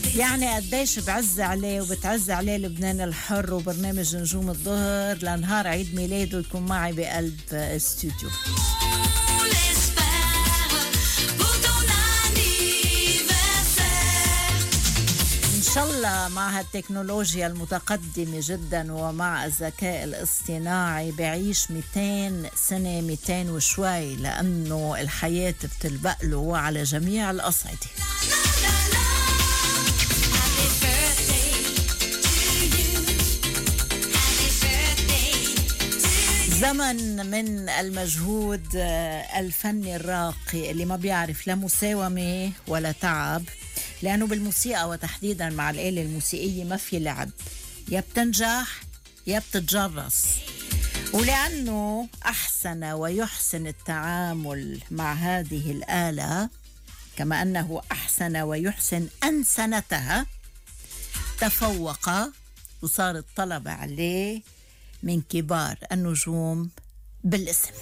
يعني قديش بعز عليه وبتعز عليه لبنان الحر وبرنامج نجوم الظهر لنهار عيد ميلاده يكون معي بقلب استوديو. إن شاء الله مع هالتكنولوجيا المتقدمة جدا ومع الذكاء الاصطناعي بعيش 200 سنة 200 وشوي، لأنه الحياة بتلبقله على جميع الأصعدة. زمن من المجهود الفني الراقي اللي ما بيعرف لا مساومة ولا تعب، لأنه بالموسيقى وتحديدا مع الآلة الموسيقية ما في لعب، يا بتنجح يا بتتجرس. ولأنه أحسن ويحسن التعامل مع هذه الآلة كما أنه أحسن ويحسن أنسنتها، تفوق وصار الطلب عليه من كبار النجوم بالاسم.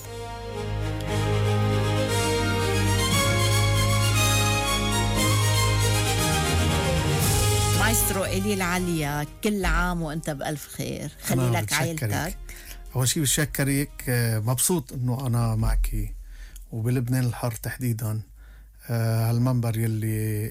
مايسترو إلي العليا، كل عام وانت بألف خير، خلي لك عائلتك. أول شيء بشكرك، مبسوط أنه أنا معك وبلبنان الحر تحديدا هالمنبر يلي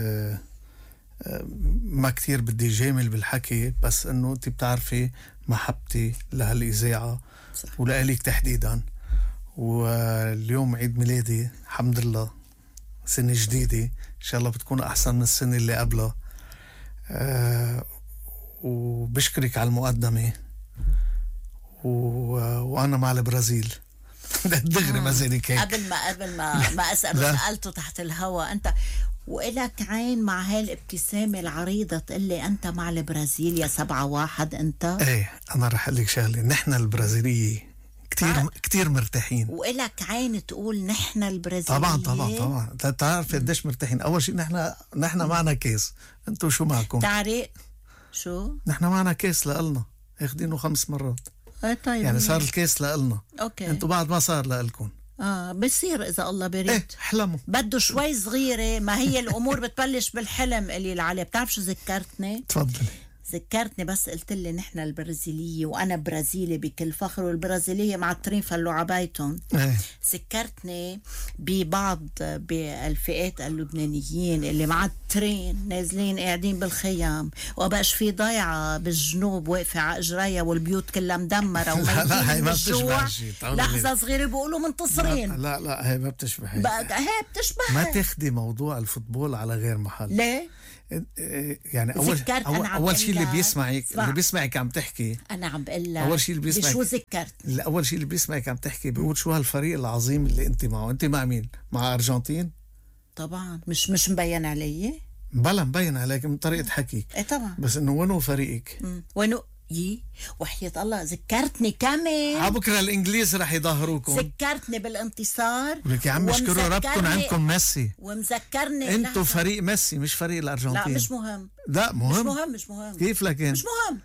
ما كتير بدي جامل بالحكي، بس أنه أنت بتعرفي محبتي لهالإذاعة ولأليك تحديدا. واليوم عيد ميلادي الحمد لله، سنة جديدة إن شاء الله بتكون أحسن من السنة اللي قبلها. وبشكرك على المقدمة وأنا مع البرازيل دغري ما زينك هيك. قبل ما أسأل سألته تحت الهواء أنت وإلك عين مع هالابتسامة العريضة تقول لي أنت مع البرازيل يا 7-1 أنت. إيه أنا رح أقول لك شغلة، نحن البرازيلية كتير مرتاحين، وإلك عين تقول نحن البرازيلية. طبعا تعرف قديش مرتاحين. أول شيء نحن معنا كيس، أنتوا شو معكم؟ تعرف شو؟ نحن معنا كيس لقلنا اخدينه 5 مرات. طيب يعني صار الكيس لقلنا. أوكي. أنتوا بعد ما صار لقلكم. بصير إذا الله بريد. إيه حلموا، بده شوي صغيرة، ما هي الأمور بتبلش بالحلم اللي العلي. بتعرف شو ذكرتني؟ تفضلي. ذكرتني بس قلت لي نحن البرازيلية وأنا برازيلي بكل فخر، والبرازيلية معطرين فلوا عبايتهم. ذكرتني ببعض بالفئات اللبنانيين اللي معطرين نازلين قاعدين بالخيام، وبقاش في ضيعة بالجنوب واقفة على إجريها والبيوت كلها مدمرة وميتين من الجوع. لحظة صغيرة بيقولوا منتصرين. لا هي ما بتشبه هي بتشبه. ما تاخدي موضوع الفوتبول على غير محل. ليه؟ يعني اول شيء اللي بيسمعك عم تحكي، انا عم بقول لك اول شيء اللي بيسمعك شو ذكرت. اول شيء اللي بيسمعك عم تحكي بيقول شو هالفريق العظيم اللي انت معه. انت مع مين؟ مع ارجنتين؟ طبعا مش مبين علي. بلا مبين عليك من طريقه حكيك. ايه طبعا. بس انه وينو فريقك؟ وينو وحياة الله ذكرتني كمان. عبكرة الانجليز رح يظهروكم. ذكرتني بالانتصار. ولك يا عم اشكروا ربكم عندكم ميسي. ومذكرني انتوا فريق ميسي مش فريق الارجنتين. لا مش مهم. لا مهم. مش مهم. كيف لكن؟ مش مهم.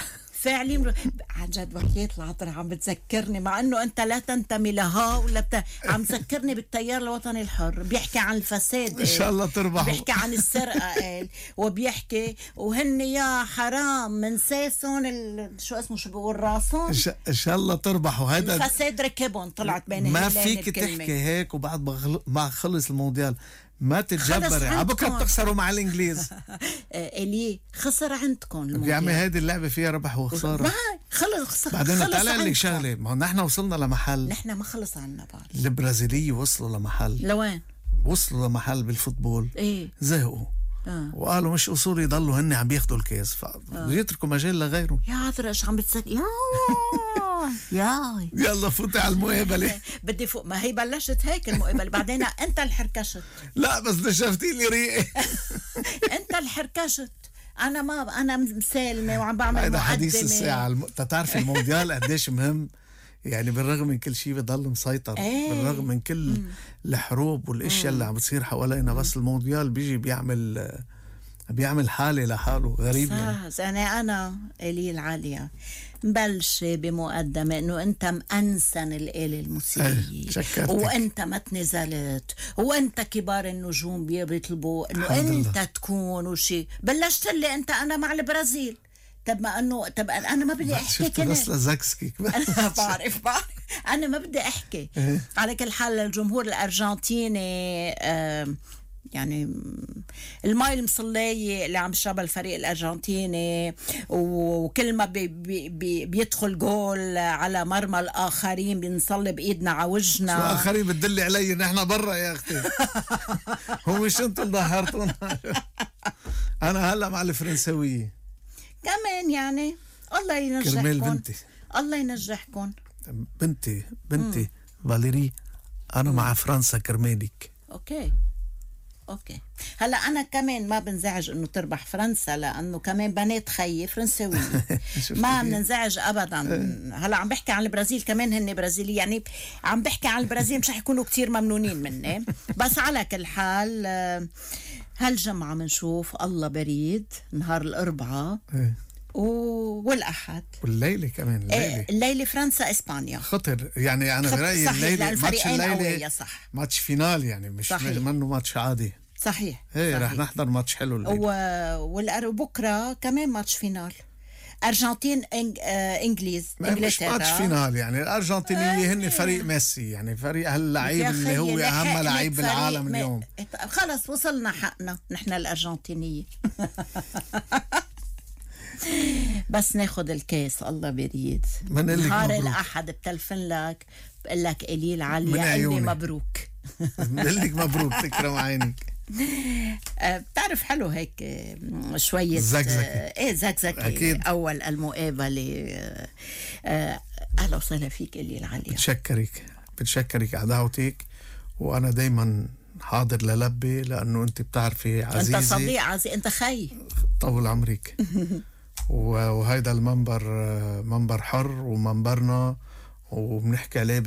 فعليا عن جد وحياة العطر عم بتذكرني، مع انه انت لا تنتمي لها ولا عم تذكرني بالتيار الوطني الحر. بيحكي عن الفساد ان شاء الله تربحوا. بيحكي عن السرقة قال، وبيحكي وهن يا حرام من ساسون شو اسمه شو بقول راسون. ان شاء الله تربحوا. هذا الفساد ركبهم. طلعت بين ما فيك تحكي هيك وبعد ما خلص المونديال ما تتجبري. عبكرة بتخسروا مع الانجليز. إلي خسر عندكم يا عمي هيدي اللعبة فيها ربح وخسارة. خلص بعدين تعال لك شغلة، ما نحن وصلنا لمحل. نحن ما خلص عنا بعد. البرازيلية وصلوا لمحل. لوين؟ وصلوا لمحل بالفوتبول. ايه زهقوا. وقالوا مش أصول يضلوا هن عم بياخدوا الكاس، فيتركوا مجال لغيره. يا عذرا ايش عم بتسكي يلا فوتي على المقابلة. بدي فوق. ما هي بلشت هيك المقابلة. بعدين انت الحركشت. لا بس نشفتي لي ريقي. انت الحركشت. انا مسالمة وعم بعمل هذا مقدمة. حديث الساعة. تعرف المونديال قديش مهم، يعني بالرغم من كل شيء بضل مسيطر. بالرغم من كل الحروب والاشياء اللي عم بتصير حوالينا، بس المونديال بيجي بيعمل بيعمل حالة لحاله غريب يعني. أنا إلي العالية مبلشة بمقدمة إنه أنت مأنسن الآلة الموسيقية وأنت ما تنزلت وأنت كبار النجوم بيطلبوا إنه أنت تكون وشي. بلشت لي أنت أنا مع البرازيل. طب أنا ما بدي أحكي كده. شفت زاكسكي أنا بعرف أنا ما بدي أحكي. على كل حال الجمهور الأرجنتيني يعني الماء المصلية اللي عم يشربها الفريق الأرجنتيني، وكل ما بيدخل جول على مرمى الآخرين بنصلي بإيدنا على وجهنا. شو آخرين بتدلي علي نحن برا يا أختي. هو مش أنتم ظهرتونا. أنا هلأ مع الفرنسوية كمان يعني. الله ينجحكم. كرمال بنتي. الله ينجحكم. بنتي فاليري أنا مع فرنسا كرمالك. اوكي هلا انا كمان ما بنزعج انه تربح فرنسا لانه كمان بنات خيي فرنسويه. ما بننزعج ابدا. هلا عم بحكي عن البرازيل كمان هن برازيلي يعني عم بحكي عن البرازيل مش رح يكونوا كتير ممنونين مني. بس على كل حال هالجمعه بنشوف الله بريد نهار الاربعاء والأحد والليلة كمان. الليلة فرنسا إسبانيا خطر يعني. أنا برأيي الليلة ماتش الليلة صح. ماتش فينال يعني مش منه ماتش عادي. صحيح. رح نحضر ماتش حلو الليلة. وبكرة كمان ماتش فينال أرجنتين إنجلترا. مش ماتش فينال يعني. الأرجنتينية هن فريق ميسي يعني فريق هاللعيب اللي هو أهم لعيب بالعالم اليوم. خلص وصلنا حقنا نحن الأرجنتينية. بس ناخد الكاس الله بريد نهار الأحد بتلفن لك بقول لك إلي العالية قلبي مبروك. بقول لك مبروك تكرم عينك. بتعرف حلو هيك شوية زكزكي أكيد. أول المقابلة. أهلا وسهلا فيك إلي العالية. بتشكرك على دعوتك وأنا دايما حاضر للبي لأنه أنت بتعرفي عزيزي أنت صديق عزيزي أنت خي طول عمرك. وهيدا المنبر منبر حر ومنبرنا وبنحكي عليه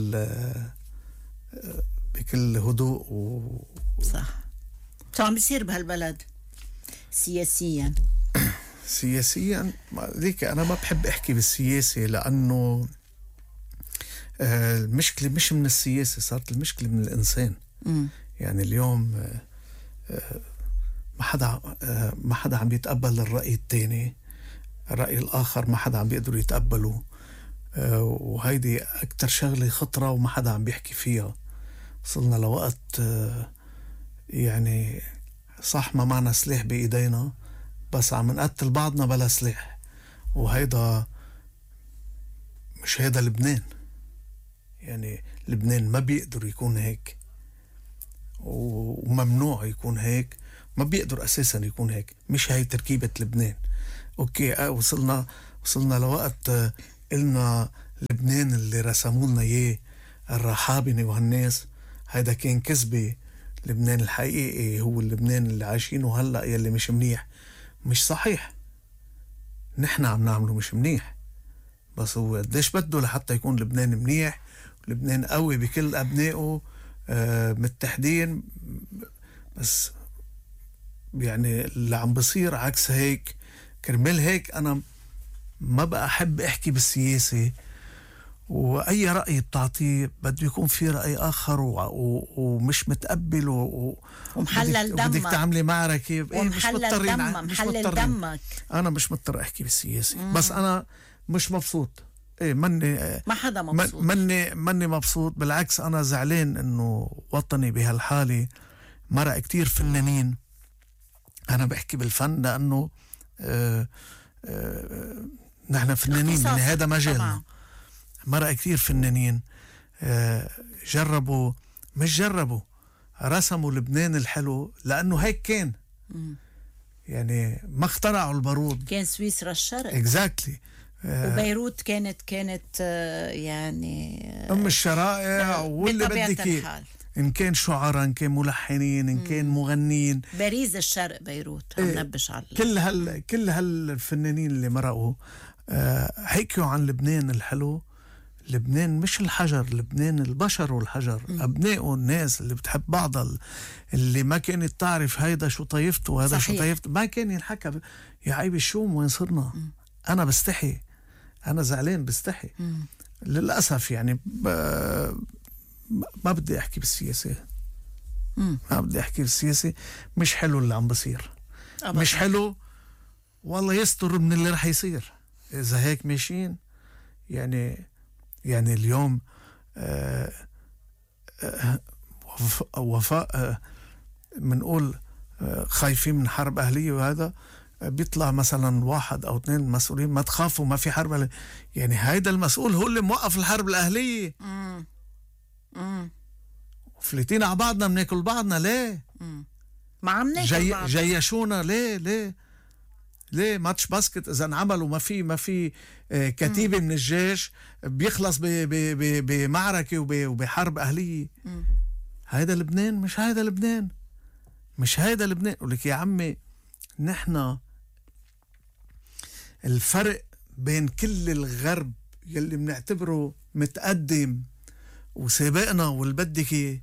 بكل هدوء صح. شو عم بيصير بهالبلد سياسيا ليك أنا ما بحب أحكي بالسياسة لأنه المشكلة مش من السياسة، صارت المشكلة من الإنسان. يعني اليوم ما حدا عم بيتقبل الرأي التاني، الرأي الآخر ما حدا عم بيقدر يتقبله. وهيدي أكتر شغلة خطرة وما حدا عم بيحكي فيها. وصلنا لوقت يعني صح ما معنا سلاح بإيدينا بس عم نقتل بعضنا بلا سلاح. وهيدا مش هيدا لبنان. يعني لبنان ما بيقدر يكون هيك وممنوع يكون هيك. ما بيقدر أساسا يكون هيك. مش هاي تركيبة لبنان. أوكي وصلنا لوقت قلنا لبنان اللي رسموا لنا إياه الرحابنة وهالناس هيدا كان كذبة. لبنان الحقيقي هو اللبنان اللي عايشينه هلأ يلي مش منيح. مش صحيح. نحن عم نعمله مش منيح بس هو قديش بده لحتى يكون لبنان منيح ولبنان قوي بكل أبنائه متحدين. بس يعني اللي عم بصير عكس هيك. كرمال هيك أنا ما بقى أحب أحكي بالسياسة وأي رأي بتعطيه بده يكون في رأي آخر ومش متقبل ومحلل دمك وبدك تعملي معركة محلل دمك. أنا مش مضطر أحكي بالسياسة بس أنا مش مبسوط. ما حدا مبسوط. مني مبسوط. بالعكس أنا زعلان إنه وطني بهالحالة. مرق كتير فنانين. أنا بحكي بالفن لأنه نحن فنانين يعني هذا مجالنا. مرق كتير فنانين رسموا لبنان الحلو لأنه هيك كان. يعني ما اخترعوا البارود. كان سويسرا الشرق exactly. وبيروت كانت يعني أم الشرائع واللي بدك إن كان شعراء إن كان ملحنين إن كان مغنين. باريس الشرق بيروت عم نبش على كل هالفنانين اللي مرقوا حكيوا عن لبنان الحلو لبنان مش الحجر، لبنان البشر والحجر، أبنائه الناس اللي بتحب بعضها، اللي ما كانت تعرف هيدا شو طايفته وهذا شو طايفته، ما كان ينحكى يا عيب الشوم وين صرنا. أنا بستحي، أنا زعلان بستحي للأسف. يعني ما بدي أحكي بالسياسة، ما بدي أحكي بالسياسة. مش حلو اللي عم بصير، مش حلو. والله يستر من اللي رح يصير إذا هيك ماشيين. يعني اليوم وفاء منقول خايفين من حرب أهلية، وهذا بيطلع مثلا 1 أو 2 مسؤولين ما تخافوا ما في حرب أهلية. يعني هيدا المسؤول هو اللي موقف الحرب الأهلية. فليتين على بعضنا بناكل بعضنا ليه؟ ما عم ناكل بعض. جيشونا ليه ماتش باسكت اذا انعمل وما في كتيبه من الجيش بيخلص بمعركه وبحرب اهليه. هيدا لبنان؟ مش هيدا لبنان، مش هيدا لبنان. ولك يا عمي نحن الفرق بين كل الغرب يلي بنعتبره متقدم وسابقنا والبدكي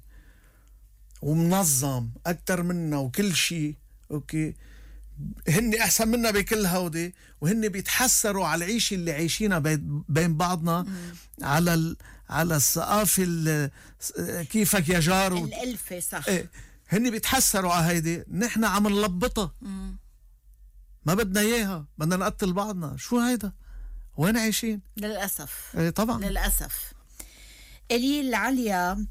ومنظم اكتر منا وكل شيء اوكي، هن احسن منا بكل هودي، وهن بيتحسروا على العيشه اللي عايشينها بين بعضنا على الثقافه كيفك يا جار الالفه صح. هن بيتحسروا على هيدي، نحن عم نلبطها. ما بدنا اياها، بدنا نقتل بعضنا. شو هيدا؟ وين عايشين؟ للاسف. طبعا للاسف. إلي عليا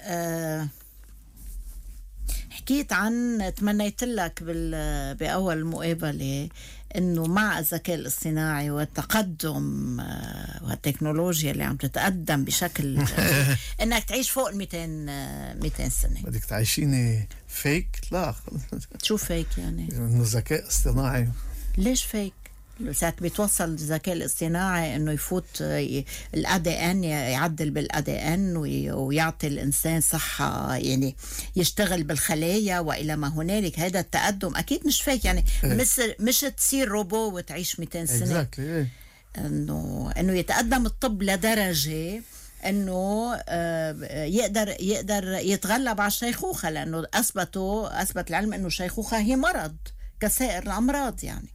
حكيت عن، تمنيت لك بأول مقابلة إنه مع الذكاء الاصطناعي والتقدم والتكنولوجيا اللي عم تتقدم بشكل إنك تعيش فوق 200 سنة. بدك تعيشيني فيك؟ لا. شو فيك يعني؟ إنه ذكاء اصطناعي. ليش فيك؟ ساعة بيتوصل الذكاء الاصطناعي انه يفوت الADN، يعدل بالADN ويعطي الانسان صحة، يعني يشتغل بالخلايا والى ما هنالك. هذا التقدم اكيد مش فيك يعني. مش تصير روبو وتعيش 200 سنة. انه يتقدم الطب لدرجة انه يقدر يتغلب على الشيخوخة، لانه اثبت العلم انه الشيخوخة هي مرض كسائر الامراض يعني.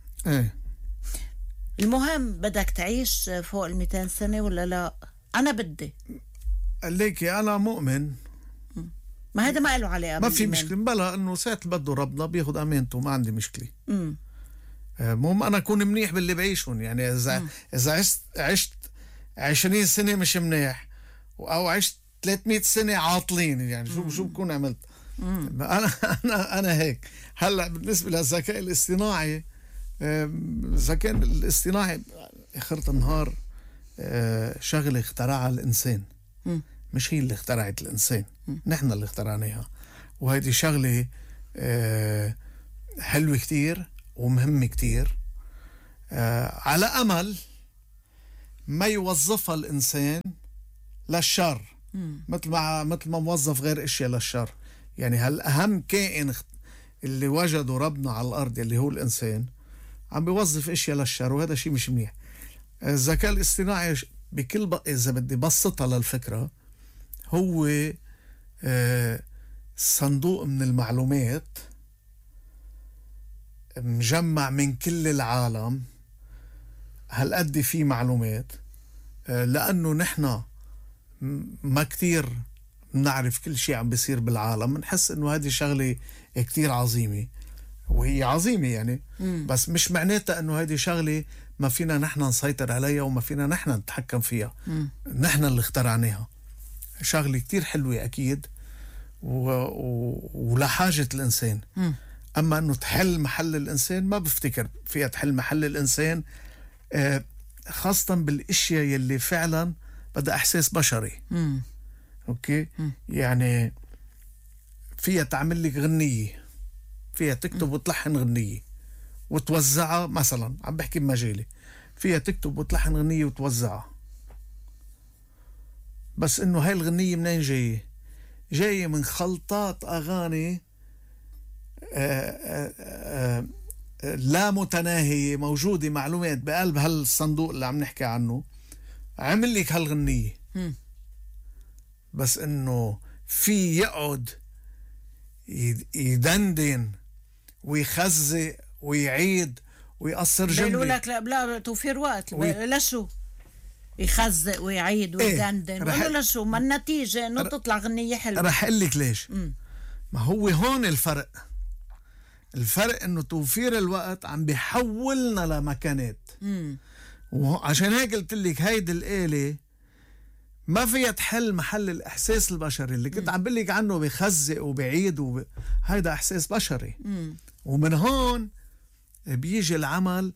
المهم بدك تعيش فوق 200 سنة ولا لا؟ أنا بدي. ليكي أنا مؤمن. ما هذا ما له علاقة، ما في مشكلة. بلا إنه ساعة بده ربنا بياخد أمانته، ما عندي مشكلة. مهم أنا أكون منيح باللي بعيشهم. يعني إذا عشت 20 سنة مش منيح، أو عشت 300 سنة عاطلين، يعني شو بكون عملت؟ أنا هيك. هلا بالنسبة للذكاء الاصطناعي، الذكاء الاصطناعي اخرة النهار شغلة اخترعها الإنسان، مش هي اللي اخترعت الإنسان، نحن اللي اخترعناها. وهذه شغلة حلوة كتير ومهمة كتير، على أمل ما يوظفها الإنسان للشر، مثل ما موظف غير اشياء للشر. يعني هالأهم كائن اللي وجده ربنا على الأرض اللي هو الإنسان عم بيوظف اشياء للشر، وهذا شيء مش منيح. الذكاء الاصطناعي اذا بدي بسطها للفكرة، هو صندوق من المعلومات مجمع من كل العالم. هالقد فيه معلومات، لأنه نحن ما كتير بنعرف كل شيء عم بيصير بالعالم. نحس انه هذه شغلة كتير عظيمة، وهي عظيمة يعني. بس مش معناتها انه هذه شغلة ما فينا نحن نسيطر عليها وما فينا نحن نتحكم فيها. نحن اللي اخترعناها. شغلة كتير حلوة اكيد، ولحاجة الانسان. اما انه تحل محل الانسان، ما بفتكر فيها تحل محل الانسان، خاصة بالاشياء يلي فعلا بدها احساس بشري. اوكي. يعني فيها تعمل لك غنية، فيها تكتب وتلحن غنية وتوزعها. مثلا عم بحكي بمجالي، فيها تكتب وتلحن غنية وتوزعها. بس انه هاي الغنية منين جاية من خلطات اغاني لا متناهية، موجودة معلومات بقلب هالصندوق اللي عم نحكي عنه، عمل لك هالغنية. بس انه في يقعد يدندن ويخزق ويعيد ويقصر جنبي. بيقولوا لك لا توفير وقت. لشو يخزق ويعيد ويدندن؟ بيقولوا لشو؟ ما النتيجة انه تطلع غنية حلوة. رح اقول لك ليش. ما هو هون الفرق انه توفير الوقت عم بيحولنا لمكانات. وعشان هيك قلت لك هيدي الآلة ما فيها تحل محل الإحساس البشري اللي كنت عم بقلك عنه، بيخزق وبيعيد هيدا إحساس بشري. ومن هون بيجي العمل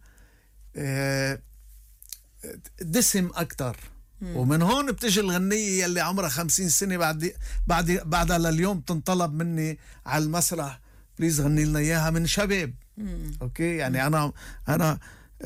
دسم أكتر. ومن هون بتجي الغنية يلي عمرها 50 سنة بعدها لليوم تنطلب مني على المسرح بليز غني لنا إياها من شباب. أوكي، يعني أنا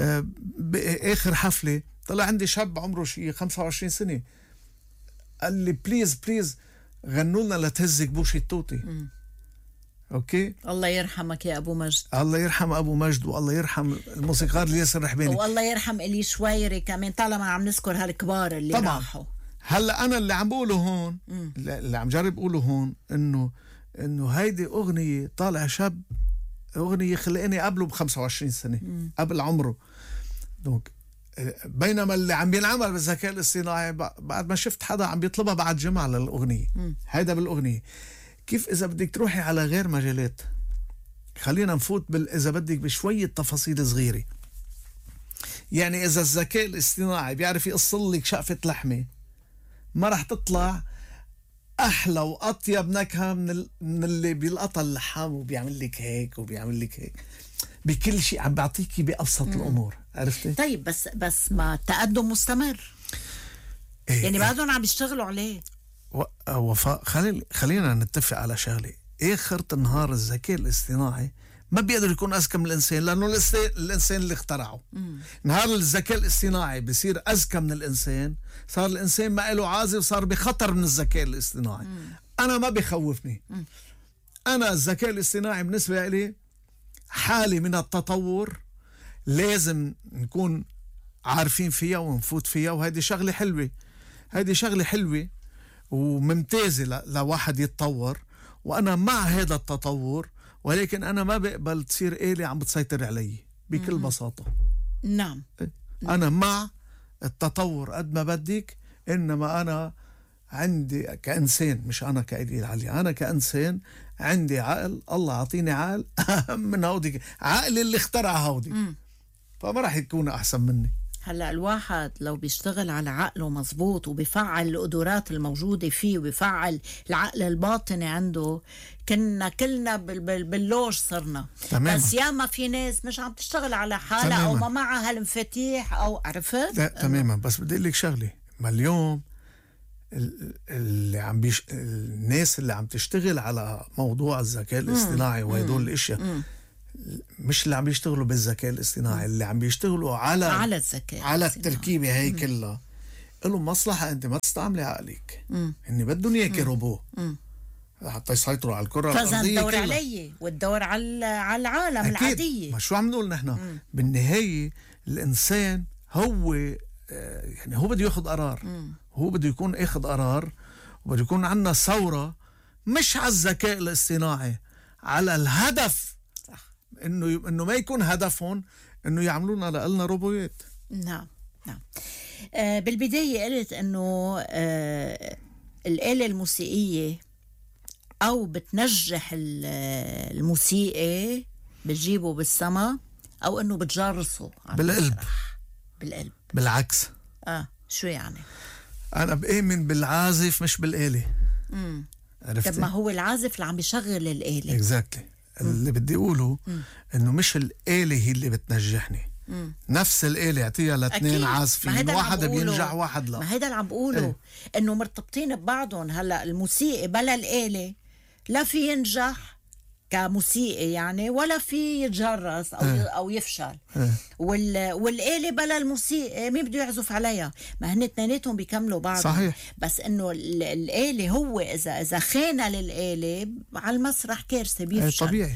بآخر حفلة طلع عندي شاب عمره شيء 25 سنة قال لي بليز غنوا لنا لتهزك بوش التوتي. اوكي، الله يرحمك يا ابو مجد. الله يرحم ابو مجد، والله يرحم الموسيقار ياسر رحباني، والله يرحم إلي شويري كمان، طالما عم نذكر هالكبار اللي طبعا راحوا. هلا انا اللي عم بقوله هون، اللي عم جرب اقوله هون انه هيدي اغنيه طالع شاب، اغنيه خلقني قبله ب25 سنه قبل عمره. دونك بينما اللي عم بينعمل بالذكاء الاصطناعي بعد ما شفت حدا عم بيطلبها بعد جمعة للأغنية. هيدا بالأغنية. كيف إذا بدك تروحي على غير مجالات، خلينا نفوت إذا بدك بشوية تفاصيل صغيرة. يعني إذا الذكاء الاصطناعي بيعرف يقصل لك شقفة لحمة، ما رح تطلع أحلى وأطيب نكهة من اللي بيلقطها اللحام وبيعمل لك هيك وبيعمل لك هيك. بكل شيء عم بعطيكي بأبسط الأمور. عرفتي؟ طيب بس ما التقدم مستمر. يعني بعدهم عم بيشتغلوا عليه. وفاء، خلينا نتفق على شغله. آخر النهار الذكاء الاصطناعي ما بيقدر يكون أذكى من الإنسان، لأنه الإنسان اللي اخترعه. نهار الذكاء الاصطناعي بيصير أذكى من الإنسان، صار الإنسان ما له عازة وصار بخطر من الذكاء الاصطناعي. أنا ما بيخوفني. أنا الذكاء الاصطناعي بالنسبة لي حالة من التطور لازم نكون عارفين فيها ونفوت فيها، وهذه شغلة حلوة. هذه شغلة حلوة وممتازة لواحد يتطور، وأنا مع هذا التطور، ولكن أنا ما بقبل تصير آلة عم بتسيطر علي بكل بساطة. نعم، أنا مع التطور قد ما بدك، إنما أنا عندي كإنسان، مش أنا كإيدي العالية، أنا كإنسان عندي عقل. الله عطيني عقل أهم من هودي، عقل اللي اخترع هودي. فما راح يكون أحسن مني. هلأ الواحد لو بيشتغل على عقله مزبوط وبيفعل القدرات الموجودة فيه وبيفعل العقل الباطني عنده، كلنا باللوج صرنا. تمام. بس ياما في ناس مش عم تشتغل على حالها أو ما معها هالمفاتيح أو عرفت. تماما. بس بدي لك شغلة، ما اليوم الناس اللي عم تشتغل على موضوع الذكاء الاصطناعي وهدول الاشياء، مش اللي عم بيشتغلوا بالذكاء الاصطناعي، اللي عم بيشتغلوا على الذكاء، على التركيبة هي كلها. لهم مصلحة انت ما تستعملي عقلك، اني بدهم اياكي روبو حتى يسيطروا على الكرة الأرضية. فإذا الدور علي والدور على العالم أكيد. العادية. ما شو عم نقول نحن بالنهاية الإنسان هو يعني هو بده ياخد قرار. هو بده يكون اخذ قرار، وبده يكون عندنا ثورة مش على الذكاء الاصطناعي، على الهدف. انه ما يكون هدفهم انه يعملونا لنا روبوتات. نعم. بالبداية قلت انه الآلة الموسيقية او بتنجح الموسيقى، بتجيبه بالسما، او انه بتجرسه بالقلب. بالعكس. شو يعني؟ انا بآمن بالعازف مش بالآلة. عرفتي؟ طب ما هو العازف اللي عم بيشغل الآلة. اكزاكتلي. اللي بدي اقوله انه مش الآلة هي اللي بتنجحني. نفس الآلة اعطيها لاثنين عازفين، واحد بينجح واحد لا. ما هيدا اللي عم بقوله. انه مرتبطين ببعضهم. هلا الموسيقى بلا الآلة لا في ينجح كموسيقى يعني، ولا في يتجرس او يفشل. والآلة بلا الموسيقى مين بده يعزف عليها؟ ما هن اثنيناتهم بيكملوا بعض. صحيح. بس انه الآلة هو اذا خانة للآلة على المسرح كارثة، بيفشل. طبيعي.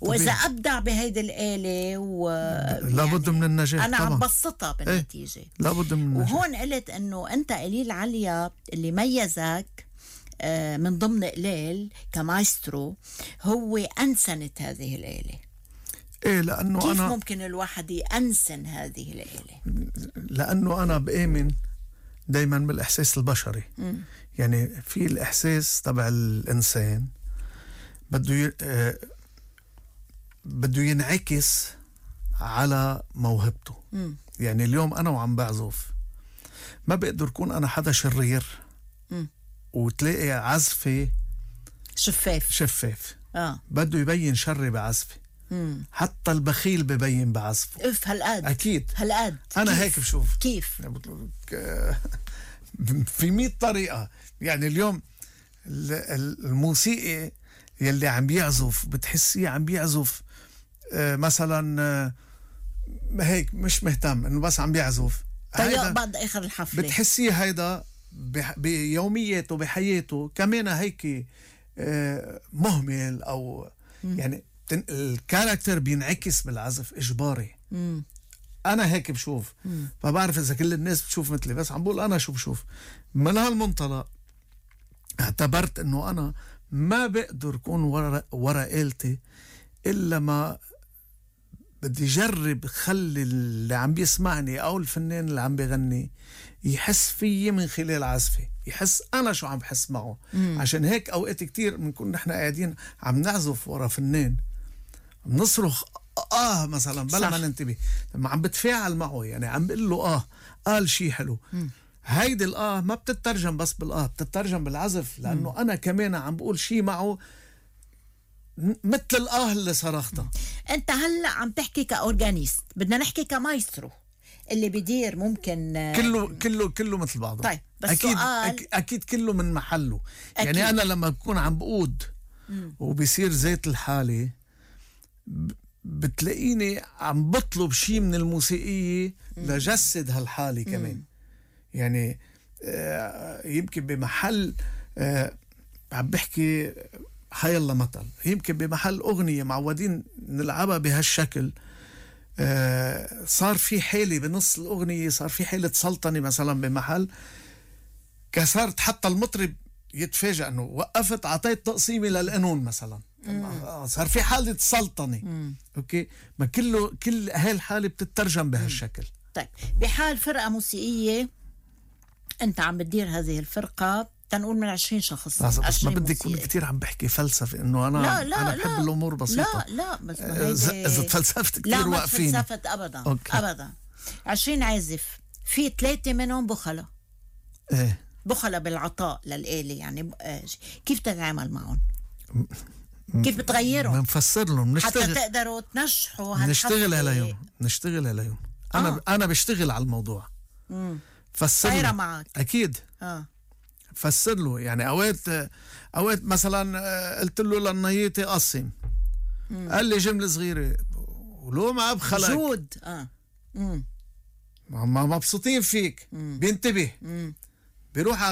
وإذا أبدع بهيدي الآلة لابد من النجاح. أنا طبعا عم بسطها بالنتيجة. لابد من النجاح. وهون قلت إنه أنت قليل عليا اللي ميزك من ضمن قليل كمايسترو هو أنسنة هذه الآلة. إيه، لأنه كيف أنا ممكن الواحد يأنسن هذه الآلة؟ لأنه أنا بآمن دايما بالإحساس البشري. يعني في الإحساس تبع الإنسان بده ينعكس على موهبته. يعني اليوم أنا وعم بعزف ما بقدر أكون أنا حدا شرير وتلاقي عزفي شفاف. بده يبين شري بعزفي. حتى البخيل ببين بعزفه. هالقد أكيد هالقد. أنا كيف؟ هيك بشوف. كيف؟ في 100 طريقة. يعني اليوم الموسيقي يلي عم بيعزف بتحسيه عم بيعزف مثلا هيك مش مهتم انه بس عم بيعزف. بعد اخر الحفلة بتحسيه هيدا بيومياته بحياته كمان هيك مهمل او يعني الكاركتر بينعكس بالعزف اجباري. انا هيك بشوف. فبعرف اذا كل الناس بتشوف مثلي، بس عم بقول انا شو بشوف. من هالمنطلق اعتبرت انه انا ما بقدر اكون ورا آلتي الا ما بدي جرب خلي اللي عم بيسمعني او الفنان اللي عم بيغني يحس فيي من خلال عزفي، يحس انا شو عم بحس معه. عشان هيك اوقات كتير بنكون نحن قاعدين عم نعزف ورا فنان بنصرخ مثلا بلا ما ننتبه، لما عم بتفاعل معه يعني عم بقول له قال شيء حلو. هيدي ما بتترجم بس بتترجم بالعزف، لانه انا كمان عم بقول شيء معه مثل اللي صرختها. انت هلا عم تحكي كاورجانيست، بدنا نحكي كمايسترو اللي بدير ممكن كله مثل بعضه. طيب بس اكيد سؤال اكيد كله من محله. أكيد. يعني انا لما بكون عم بقود وبصير زيت الحالة بتلاقيني عم بطلب شيء من الموسيقية لجسد هالحالة كمان. يعني يمكن بمحل عم بحكي حيالله مثل، يمكن بمحل أغنية معودين نلعبها بهالشكل صار في حالة بنص الأغنية، صار في حالة سلطنة مثلا بمحل، كسرت حتى المطرب يتفاجأ أنه وقفت عطيت تقسيمي للقانون مثلا. صار في حالة سلطنة. أوكي، ما كل هالحالة بتترجم بهالشكل. طيب بحال فرقة موسيقية أنت عم بتدير هذه الفرقة تنقول من 20 شخص، بس ما بدي أكون كتير عم بحكي فلسفة، إنه أنا بحب الأمور بسيطة. لا بس إذا تفلسفت كتير واقفين. لا ما تفلسفت أبدا. 20 عازف، في 3 منهم بخلة. إيه، بخلة بالعطاء للآلة. يعني كيف تتعامل معهم؟ كيف بتغيرهم؟ بنفسر لهم، نشتغل حتى تقدروا تنجحوا. نشتغل عليهم. أنا بشتغل على الموضوع. فسر له معك. أكيد. فسر له. يعني أوقات مثلا قلت له للنيتي قسم، قال لي جملة صغيرة ولو ما بخلق جود ما مبسوطين فيك بينتبه بيروح